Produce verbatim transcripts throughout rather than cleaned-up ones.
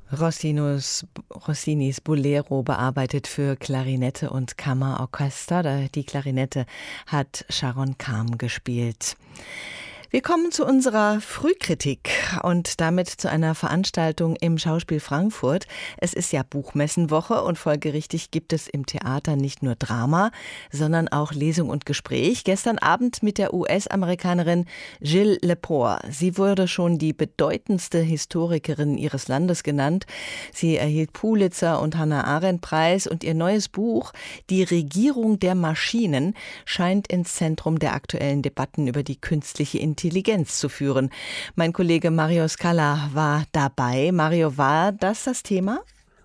Rossinos, Rossinis Bolero bearbeitet für Klarinette und Kammerorchester. Die Klarinette hat Sharon Kahn gespielt. Wir kommen zu unserer Frühkritik und damit zu einer Veranstaltung im Schauspiel Frankfurt. Es ist ja Buchmessenwoche und folgerichtig gibt es im Theater nicht nur Drama, sondern auch Lesung und Gespräch. Gestern Abend mit der U S-Amerikanerin Jill Lepore. Sie wurde schon die bedeutendste Historikerin ihres Landes genannt. Sie erhielt Pulitzer- und Hannah-Arendt-Preis und ihr neues Buch Die Regierung der Maschinen scheint ins Zentrum der aktuellen Debatten über die künstliche Intelligenz Intelligenz zu führen. Mein Kollege Mario Scala war dabei. Mario, war das das Thema?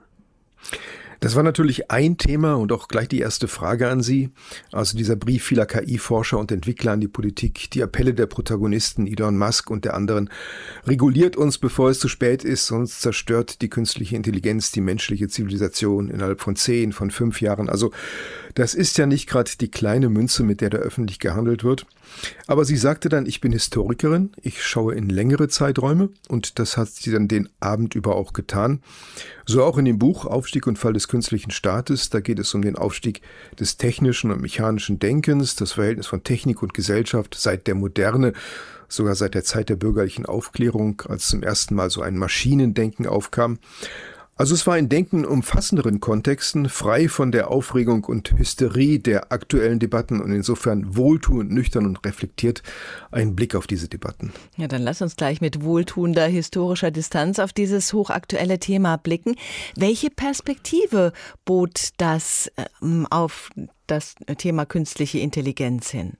Das war natürlich ein Thema und auch gleich die erste Frage an Sie. Also dieser Brief vieler K I-Forscher und Entwickler an die Politik, die Appelle der Protagonisten Elon Musk und der anderen. Reguliert uns, bevor es zu spät ist, sonst zerstört die künstliche Intelligenz die menschliche Zivilisation innerhalb von zehn, von fünf Jahren. Also das ist ja nicht gerade die kleine Münze, mit der da öffentlich gehandelt wird. Aber sie sagte dann, ich bin Historikerin, ich schaue in längere Zeiträume und das hat sie dann den Abend über auch getan. So auch in dem Buch Aufstieg und Fall des künstlichen Staates, da geht es um den Aufstieg des technischen und mechanischen Denkens, das Verhältnis von Technik und Gesellschaft seit der Moderne, sogar seit der Zeit der bürgerlichen Aufklärung, als zum ersten Mal so ein Maschinendenken aufkam. Also es war ein Denken in umfassenderen Kontexten, frei von der Aufregung und Hysterie der aktuellen Debatten und insofern wohltuend, nüchtern und reflektiert ein Blick auf diese Debatten. Ja, dann lass uns gleich mit wohltuender historischer Distanz auf dieses hochaktuelle Thema blicken. Welche Perspektive bot das ähm, auf das Thema künstliche Intelligenz hin?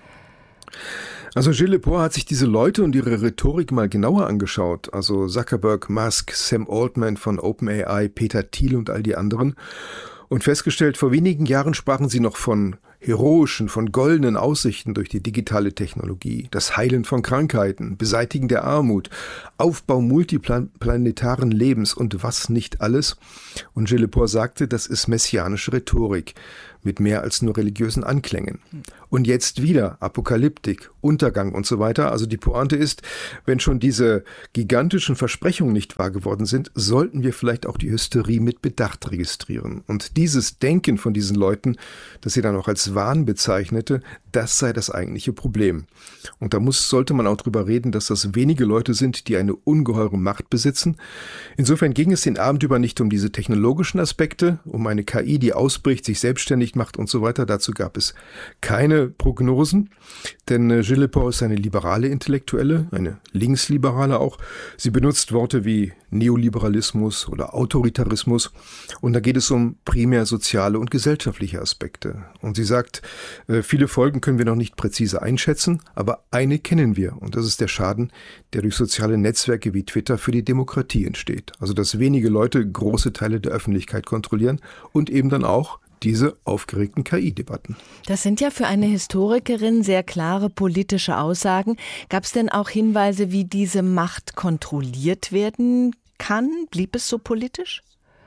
Also Jill Lepore hat sich diese Leute und ihre Rhetorik mal genauer angeschaut. Also Zuckerberg, Musk, Sam Altman von OpenAI, Peter Thiel und all die anderen. Und festgestellt, vor wenigen Jahren sprachen sie noch von heroischen, von goldenen Aussichten durch die digitale Technologie, das Heilen von Krankheiten, Beseitigen der Armut, Aufbau multiplanetaren Lebens und was nicht alles. Und Jill Lepore sagte, das ist messianische Rhetorik mit mehr als nur religiösen Anklängen. Und jetzt wieder Apokalyptik, Untergang und so weiter. Also die Pointe ist, wenn schon diese gigantischen Versprechungen nicht wahr geworden sind, sollten wir vielleicht auch die Hysterie mit Bedacht registrieren. Und dieses Denken von diesen Leuten, das sie dann auch als Wahn bezeichnete, das sei das eigentliche Problem. Und da muss, sollte man auch drüber reden, dass das wenige Leute sind, die eine ungeheure Macht besitzen. Insofern ging es den Abend über nicht um diese technologischen Aspekte, um eine K I, die ausbricht, sich selbstständig macht und so weiter. Dazu gab es keine Prognosen, denn Jill Lepore ist eine liberale Intellektuelle, eine Linksliberale auch. Sie benutzt Worte wie Neoliberalismus oder Autoritarismus und da geht es um primär soziale und gesellschaftliche Aspekte. Und sie sagt, viele Folgen können wir noch nicht präzise einschätzen, aber eine kennen wir und das ist der Schaden, der durch soziale Netzwerke wie Twitter für die Demokratie entsteht. Also dass wenige Leute große Teile der Öffentlichkeit kontrollieren und eben dann auch diese aufgeregten K I-Debatten. Das sind ja für eine Historikerin sehr klare politische Aussagen. Gab es denn auch Hinweise, wie diese Macht kontrolliert werden kann? Blieb es so politisch?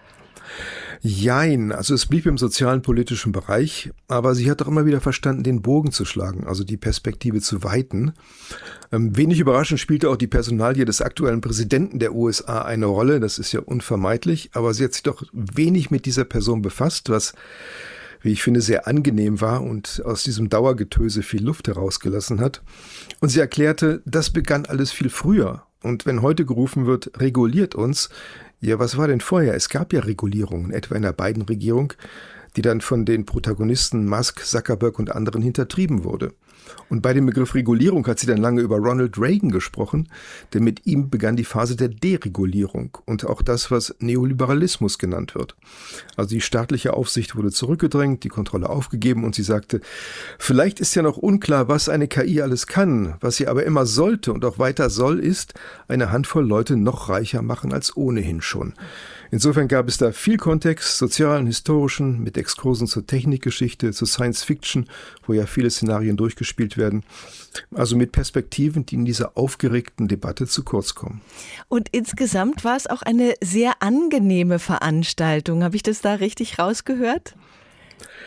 Jein, also es blieb im sozialen politischen Bereich, aber sie hat auch immer wieder verstanden, den Bogen zu schlagen, also die Perspektive zu weiten. Ähm, wenig überraschend spielte auch die Personalie des aktuellen Präsidenten der U S A eine Rolle, das ist ja unvermeidlich, aber sie hat sich doch wenig mit dieser Person befasst, was, wie ich finde, sehr angenehm war und aus diesem Dauergetöse viel Luft herausgelassen hat. Und sie erklärte, das begann alles viel früher. Und wenn heute gerufen wird, reguliert uns, ja, was war denn vorher? Es gab ja Regulierungen, etwa in der Biden-Regierung, die dann von den Protagonisten Musk, Zuckerberg und anderen hintertrieben wurde. Und bei dem Begriff Regulierung hat sie dann lange über Ronald Reagan gesprochen, denn mit ihm begann die Phase der Deregulierung und auch das, was Neoliberalismus genannt wird. Also die staatliche Aufsicht wurde zurückgedrängt, die Kontrolle aufgegeben und sie sagte, vielleicht ist ja noch unklar, was eine K I alles kann, was sie aber immer sollte und auch weiter soll, ist, eine Handvoll Leute noch reicher machen als ohnehin schon. Insofern gab es da viel Kontext, sozialen, historischen, mit Exkursen zur Technikgeschichte, zur Science Fiction, wo ja viele Szenarien durchgespielt werden. Also mit Perspektiven, die in dieser aufgeregten Debatte zu kurz kommen. Und insgesamt war es auch eine sehr angenehme Veranstaltung. Habe ich das da richtig rausgehört?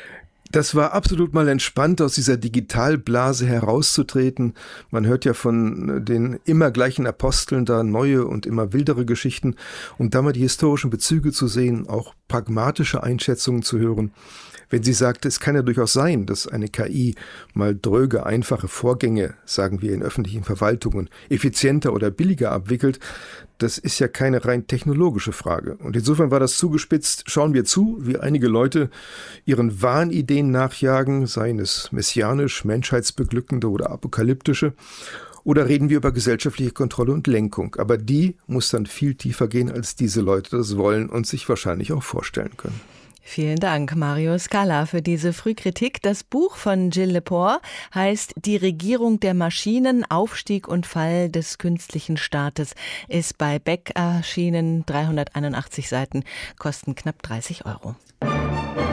Das war absolut mal entspannt, aus dieser Digitalblase herauszutreten. Man hört ja von den immer gleichen Aposteln da neue und immer wildere Geschichten. Und da mal die historischen Bezüge zu sehen, auch pragmatische Einschätzungen zu hören. Wenn sie sagt, es kann ja durchaus sein, dass eine K I mal dröge, einfache Vorgänge, sagen wir in öffentlichen Verwaltungen, effizienter oder billiger abwickelt, das ist ja keine rein technologische Frage. Und insofern war das zugespitzt. Schauen wir zu, wie einige Leute ihren Wahnideen nachjagen, seien es messianisch, menschheitsbeglückende oder apokalyptische. Oder reden wir über gesellschaftliche Kontrolle und Lenkung. Aber die muss dann viel tiefer gehen, als diese Leute das wollen und sich wahrscheinlich auch vorstellen können. Vielen Dank, Mario Scala, für diese Frühkritik. Das Buch von Gilles Lepore heißt Die Regierung der Maschinen, Aufstieg und Fall des künstlichen Staates, ist bei Beck erschienen, dreihunderteinundachtzig Seiten, kosten knapp dreißig Euro.